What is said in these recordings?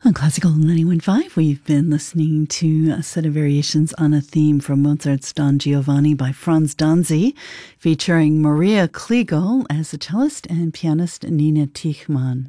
On Classical 91.5, we've been listening to a set of variations on a theme from Mozart's Don Giovanni by Franz Danzi, featuring Maria Kliegel as a cellist and pianist Nina Tichmann.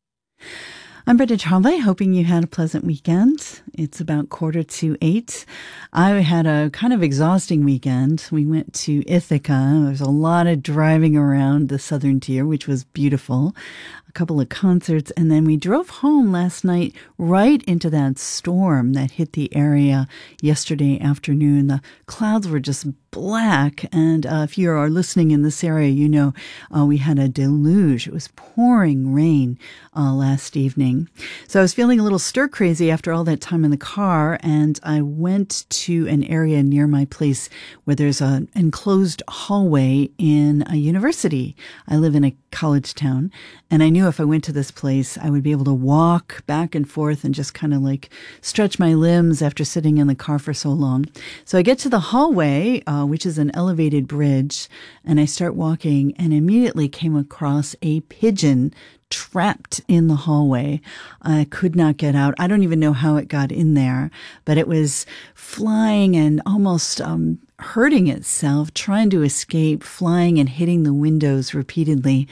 I'm Brenda Charley, hoping you had a pleasant weekend. It's about 7:45. I had a kind of exhausting weekend. We went to Ithaca. There's a lot of driving around the southern tier, which was beautiful. A couple of concerts, and then we drove home last night right into that storm that hit the area yesterday afternoon. The clouds were just black, and if you are listening in this area, you know we had a deluge. It was pouring rain last evening. So I was feeling a little stir-crazy after all that time in the car, and I went to an area near my place where there's an enclosed hallway in a university. I live in a college town, and I knew if I went to this place, I would be able to walk back and forth and just kind of like stretch my limbs after sitting in the car for so long. So I get to the hallway, which is an elevated bridge, and I start walking and immediately came across a pigeon trapped in the hallway. I could not get out. I don't even know how it got in there, but it was flying and almost hurting itself, trying to escape, flying and hitting the windows repeatedly.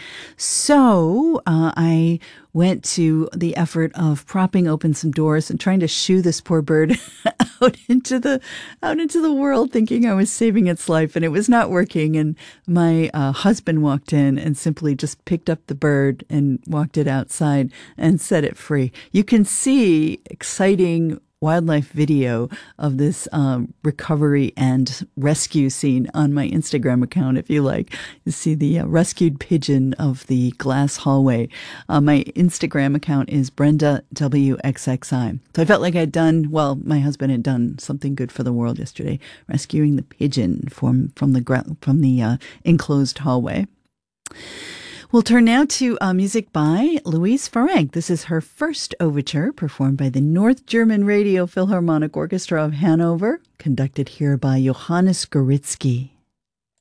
So I went to the effort of propping open some doors and trying to shoo this poor bird out into the world, thinking I was saving its life, and it was not working. And my husband walked in and simply just picked up the bird and walked it outside and set it free. You can see exciting wildlife video of this recovery and rescue scene on my Instagram account, if you like. You see the rescued pigeon of the glass hallway. My Instagram account is Brenda WXXI. So I felt like my husband had done something good for the world yesterday, rescuing the pigeon from the enclosed hallway. We'll turn now to music by Louise Farrenc. This is her first overture, performed by the North German Radio Philharmonic Orchestra of Hanover, conducted here by Johannes Goritzky.